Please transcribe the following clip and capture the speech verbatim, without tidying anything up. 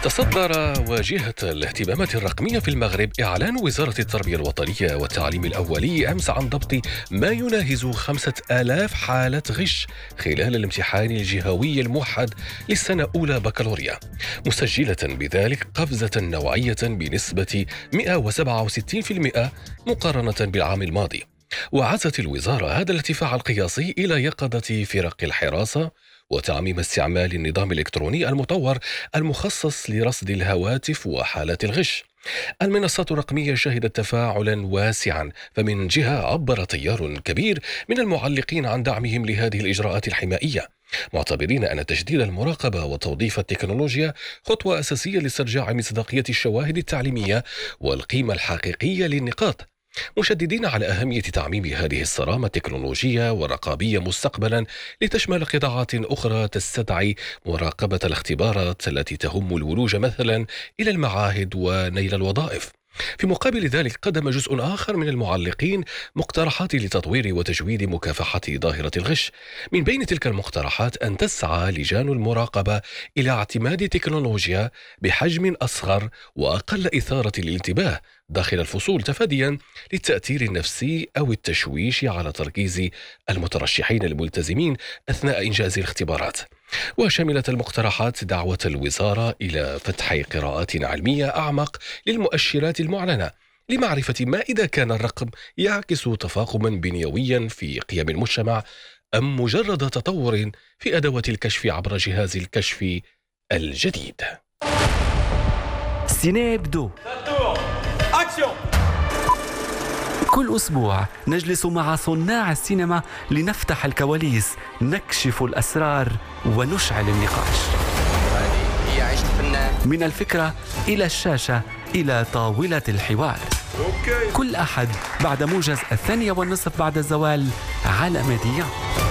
تصدر واجهة الاهتمامات الرقمية في المغرب إعلان وزارة التربية الوطنية والتعليم الأولي أمس عن ضبط ما يناهز خمسة آلاف حالة غش خلال الامتحان الجهوي الموحد للسنة أولى بكالوريا، مسجلة بذلك قفزة نوعية بنسبة مئة وسبعة وستين بالمئة مقارنة بالعام الماضي. وعزت الوزارة هذا الارتفاع القياسي إلى يقظة فرق الحراسة وتعميم استعمال النظام الإلكتروني المطور المخصص لرصد الهواتف وحالات الغش. المنصات الرقمية شهدت تفاعلا واسعا، فمن جهة عبر تيار كبير من المعلقين عن دعمهم لهذه الإجراءات الحمائية، معتبرين أن تجديد المراقبة وتوظيف التكنولوجيا خطوة أساسية لاسترجاع مصداقية الشواهد التعليمية والقيمة الحقيقية للنقاط، مشددين على أهمية تعميم هذه الصرامة التكنولوجية والرقابية مستقبلا لتشمل قطاعات أخرى تستدعي مراقبة الاختبارات التي تهم الولوج مثلا إلى المعاهد ونيل الوظائف. في مقابل ذلك قدم جزء آخر من المعلقين مقترحات لتطوير وتجويد مكافحة ظاهرة الغش. من بين تلك المقترحات أن تسعى لجان المراقبة إلى اعتماد تكنولوجيا بحجم أصغر وأقل إثارة للانتباه داخل الفصول، تفاديا للتأثير النفسي أو التشويش على تركيز المترشحين الملتزمين أثناء إنجاز الاختبارات. وشملت المقترحات دعوة الوزارة إلى فتح قراءات علمية أعمق للمؤشرات المعلنة لمعرفة ما إذا كان الرقم يعكس تفاقما بنيويا في قيم المجتمع أم مجرد تطور في أدوات الكشف عبر جهاز الكشف الجديد. سينابدو كل أسبوع نجلس مع صناع السينما لنفتح الكواليس، نكشف الأسرار ونشعل النقاش. هي عيش الفنان، من الفكرة إلى الشاشة إلى طاولة الحوار. كل أحد بعد موجز الثانية والنصف بعد الزوال على ميديا.